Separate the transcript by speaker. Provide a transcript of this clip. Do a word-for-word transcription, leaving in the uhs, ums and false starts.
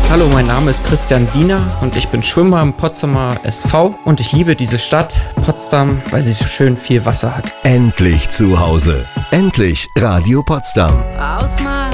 Speaker 1: Hallo, mein Name ist Christian Diener und ich bin Schwimmer im Potsdamer S V und ich liebe diese Stadt Potsdam, weil sie so schön viel Wasser hat.
Speaker 2: Endlich zu Hause. Endlich Radio Potsdam.
Speaker 3: Aus